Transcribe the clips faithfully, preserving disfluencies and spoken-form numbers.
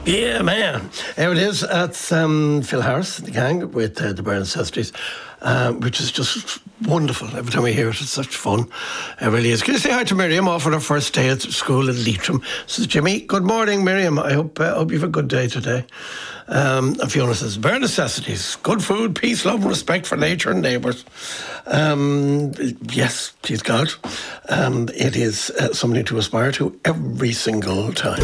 Yeah, man. Here it is. That's um, Phil Harris, the gang, with uh, the Bare Necessities, uh, which is just wonderful. Every time we hear it, it's such fun. It really is. Can you say hi to Miriam off on her first day at school in Leitrim? This is Jimmy. Good morning, Miriam. I hope, uh, hope you have a good day today. Um, and Fiona says, Bare Necessities, good food, peace, love and respect for nature and neighbours. Um, yes, please God. And it is uh, something to aspire to every single time.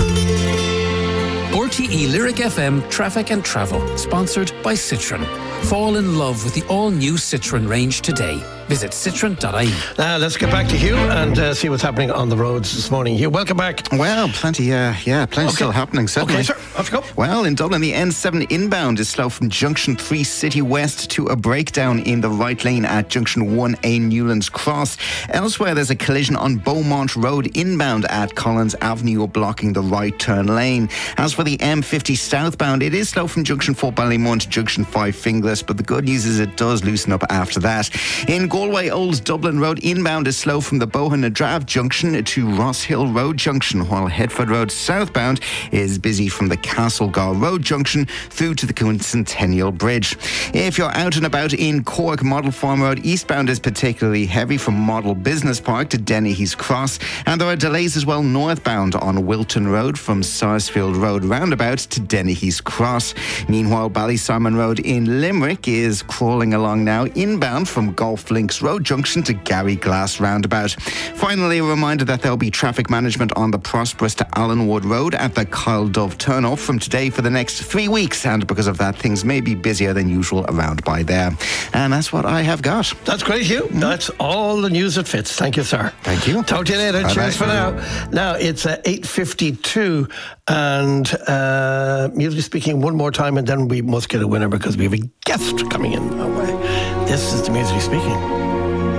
R T E Lyric F M Traffic and Travel, sponsored by Citroen. Fall in love with the all-new Citroen range today. Visit citroen dot I E. Now, let's get back to Hugh and uh, see what's happening on the roads this morning. Hugh, welcome back. Well, plenty, uh, yeah, plenty Okay. still happening, certainly. Okay, sir, off you go. Well, in Dublin, the N seven inbound is slow from Junction three City West to a breakdown in the right lane at Junction one A Newlands Cross. Elsewhere, there's a collision on Beaumont Road inbound at Collins Avenue, blocking the right turn lane. As for the M fifty southbound, it is slow from Junction four Ballymun to Junction five Finglas, but the good news is it does loosen up after that. In Galway, Old Dublin Road inbound is slow from the Bohan na Drab Junction to Ross Hill Road Junction, while Headford Road southbound is busy from the Castlegar Road Junction through to the Quincentennial Bridge. If you're out and about in Cork, Model Farm Road eastbound is particularly heavy from Model Business Park to Dennehy's Cross, and there are delays as well northbound on Wilton Road from Sarsfield Road roundabout to Dennehy's Cross. Meanwhile, Ballysimon Road in Limerick is crawling along now inbound from Golf Links Road Junction to Gary Glass roundabout. Finally, a reminder that there'll be traffic management on the Prosperous to Allenwood Road at the Kyle Dove turnoff from today for the next three weeks, and because of that, things may be busier than usual around by there. And that's what I have got. That's great, Hugh. That's all the news that fits. Thank you, sir. Thank you. Talk to you later. Bye-bye. Cheers for now. Now, it's uh, eight fifty-two, and uh, musically speaking one more time, and then we must get a winner because we have a guest coming in our way. This is the Musically Speaking.